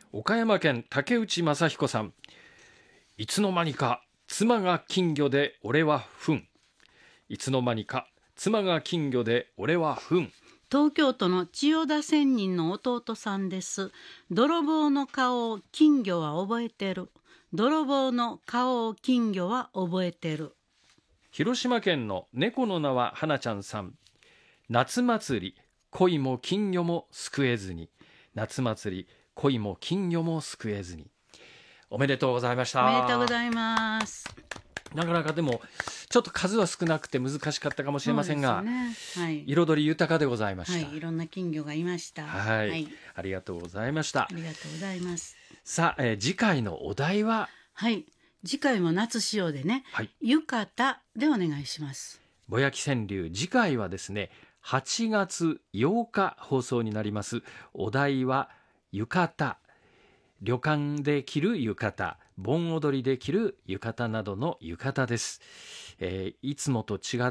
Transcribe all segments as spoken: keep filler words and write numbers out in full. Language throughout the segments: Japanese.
岡山県竹内正彦さん、いつの間にか妻が金魚で俺は糞。いつの間にか妻が金魚で俺は糞。 東京都の千代田仙人の弟さんです。泥棒の顔を金魚は覚えてる。泥棒の顔を金魚は覚えてる。 広島県の猫の名は花ちゃんさん、夏祭り恋も金魚も救えずに。夏祭り恋も金魚も救えずに。おめでとうございました。 おめでとうございます。 なかなかでもちょっと数は少なくて難しかったかもしれませんが、 ね、はい、 彩り豊かでございました。 はい、いろんな金魚がいました。 はい、 はい、 ありがとうございました。 ありがとうございます。 さあ、えー、次回のお題は、 はい、次回も夏仕様でね、はい、浴衣でお願いします。 ぼやき川柳、次回はですねはちがつようか放送になります。お題は浴衣、旅館で着る浴衣、盆踊りで着る浴衣などの浴衣です。えー、いつもと違って、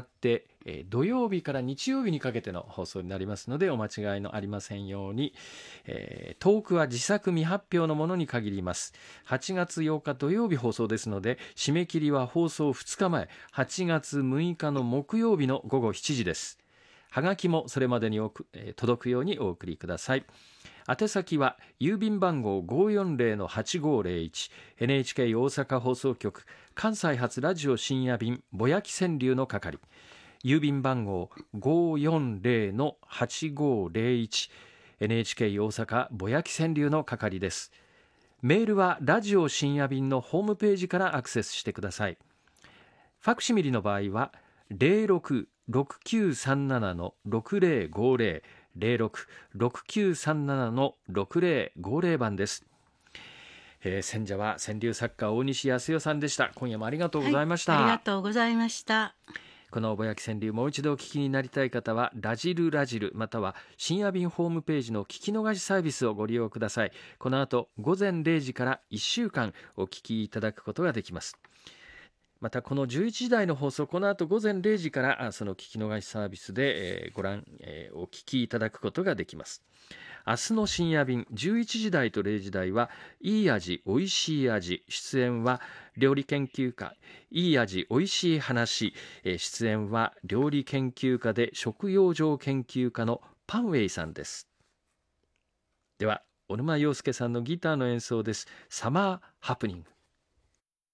えー、土曜日から日曜日にかけての放送になりますのでお間違いのありませんように。えー、トークは自作未発表のものに限ります。はちがつようか土曜日放送ですので、締め切りは放送ふつかまえはちがつむいかの木曜日のごごしちじです。はがきもそれまでにおく、えー、届くようにお送りください。宛先は郵便番号 ごーよんぜろのはちごーぜろいち エヌエイチケー 大阪放送局関西発ラジオ深夜便ぼやき川柳の係、郵便番号 ごーよんぜろのはちごーぜろいち エヌエイチケー 大阪ぼやき川柳の係です。メールはラジオ深夜便のホームページからアクセスしてください。ファクシミリの場合は ゼロろく ろくきゅうさんなな のろくぜろごぜろゼロろく ろくきゅうさんなな のろくぜろごぜろ番です。えー、選者は川柳作家大西康代さんでした。今夜もありがとうございました。 はい、ありがとうございました。 このぼやき川柳もう一度お聞きになりたい方はラジルラジルまたは深夜便ホームページの聞き逃しサービスをご利用ください。この後ごぜんれいじからいっしゅうかんお聞きいただくことができます。またこのじゅういちじ台の放送、この後ごぜんれいじからその聞き逃しサービスで、えー、ご覧、えー、お聞きいただくことができます。明日の深夜便じゅういちじ台とれいじ台はいい味おいしい味、出演は料理研究家、いい味おいしい話、えー、出演は料理研究家で食養生研究家のパンウェイさんです。では小沼洋介さんのギターの演奏です。サマーハプニング。